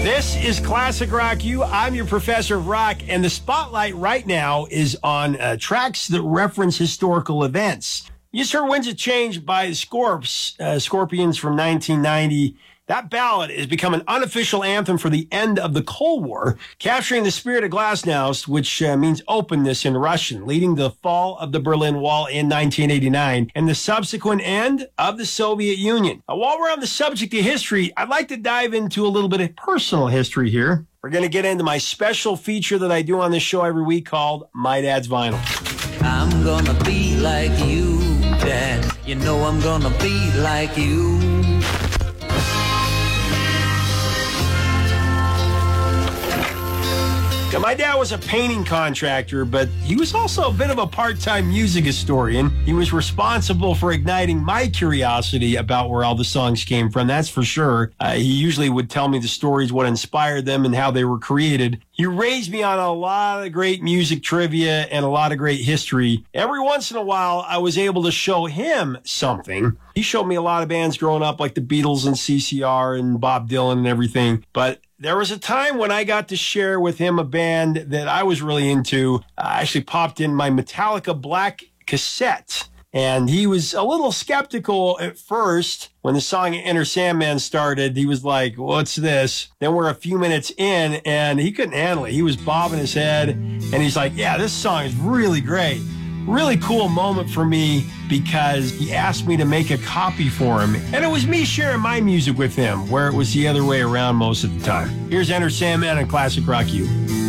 This is Classic Rock U. I'm your professor of rock, and the spotlight right now is on tracks that reference historical events. You just heard Winds of Change by the Scorpions from 1990. That ballad has become an unofficial anthem for the end of the Cold War, capturing the spirit of Glasnost, which means openness in Russian, leading to the fall of the Berlin Wall in 1989 and the subsequent end of the Soviet Union. While we're on the subject of history, I'd like to dive into a little bit of personal history here. We're going to get into my special feature that I do on this show every week called My Dad's Vinyl. I'm gonna be like you, Dad. You know I'm gonna be like you. Now, my dad was a painting contractor, but he was also a bit of a part-time music historian. He was responsible for igniting my curiosity about where all the songs came from, that's for sure. He usually would tell me the stories, what inspired them, and how they were created. He raised me on a lot of great music trivia and a lot of great history. Every once in a while, I was able to show him something. He showed me a lot of bands growing up, like the Beatles and CCR and Bob Dylan and everything, but there was a time when I got to share with him a band that I was really into. I actually popped in my Metallica Black cassette, and he was a little skeptical at first. When the song Enter Sandman started, he was like, what's this? Then we're a few minutes in, and he couldn't handle it. He was bobbing his head, and he's like, yeah, this song is really great. Really cool moment for me because he asked me to make a copy for him. And it was me sharing my music with him, where it was the other way around most of the time. Here's Enter Sandman on Classic Rock U.